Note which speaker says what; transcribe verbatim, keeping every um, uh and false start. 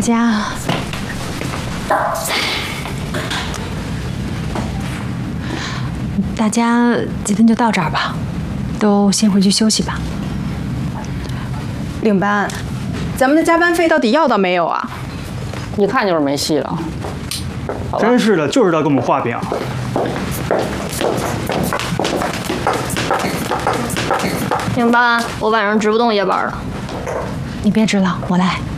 Speaker 1: 家，大家今天就到这儿吧，都先回去休息吧。
Speaker 2: 领班，咱们的加班费到底要到没有啊？
Speaker 3: 一看就是没戏了。
Speaker 4: 真是的，就知道给我们画饼。
Speaker 5: 领班，我晚上值不动夜班了。
Speaker 1: 你别值了，我来。